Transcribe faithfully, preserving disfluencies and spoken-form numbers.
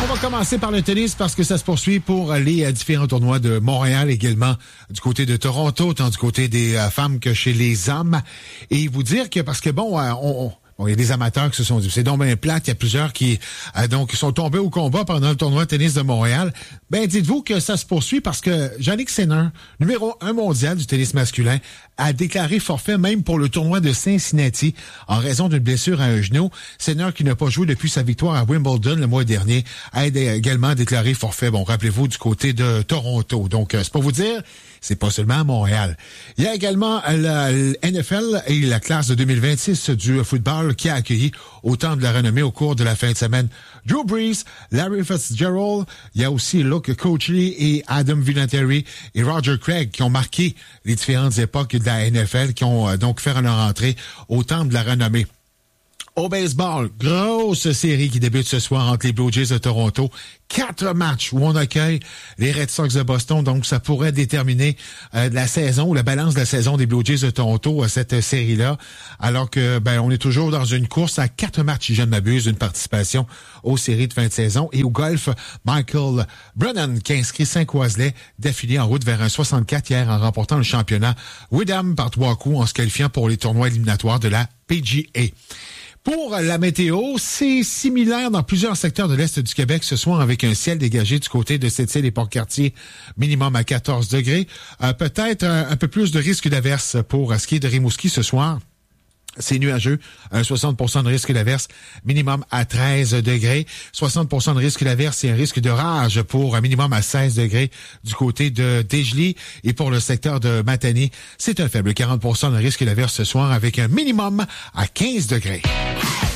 va commencer par le tennis parce que ça se poursuit pour les euh, différents tournois de Montréal, également du côté de Toronto, tant du côté des euh, femmes que chez les hommes. Et vous dire que, parce que bon, euh, on... on Bon, il y a des amateurs qui se sont dit, c'est donc bien plate, il y a plusieurs qui euh, donc sont tombés au combat pendant le tournoi de tennis de Montréal. Ben, dites-vous que ça se poursuit parce que Jannik Sinner, numéro un mondial du tennis masculin, a déclaré forfait même pour le tournoi de Cincinnati en raison d'une blessure à un genou. Sinner, qui n'a pas joué depuis sa victoire à Wimbledon le mois dernier, a également déclaré forfait. Bon, rappelez-vous, du côté de Toronto. Donc, c'est pour vous dire, c'est pas seulement à Montréal. Il y a également la N F L et la classe de deux mille vingt-six du football qui a accueilli autant de la renommée au cours de la fin de semaine. Drew Brees, Larry Fitzgerald, il y a aussi Luke Kuechly et Adam Vinatieri et Roger Craig qui ont marqué les différentes époques de la N F L, qui ont euh, donc fait leur entrée au temps de la renommée. Au baseball, grosse série qui débute ce soir entre les Blue Jays de Toronto. Quatre matchs où on accueille les Red Sox de Boston. Donc, ça pourrait déterminer euh, la saison ou la balance de la saison des Blue Jays de Toronto à cette série-là. Alors que, ben, on est toujours dans une course à quatre matchs, si je ne m'abuse, une participation aux séries de fin de saison. Et au golf, Michael Brennan, qui a inscrit cinq Oiselets d'affilée en route vers un soixante-quatre hier en remportant le championnat Wyndham par trois coups en se qualifiant pour les tournois éliminatoires de la P G A. Pour la météo, c'est similaire dans plusieurs secteurs de l'Est du Québec ce soir avec un ciel dégagé du côté de Sept-Îles et Port-Cartier, minimum à quatorze degrés. Euh, peut-être un, un peu plus de risque d'averse pour ce qui est de Rimouski ce soir. C'est nuageux, un soixante pour cent de risque d'averse, minimum à treize degrés. soixante pour cent de risque d'averse et un risque d'orage pour un minimum à seize degrés du côté de Dégelée. Et pour le secteur de Matane, c'est un faible quarante pour cent de risque d'averse ce soir avec un minimum à quinze degrés.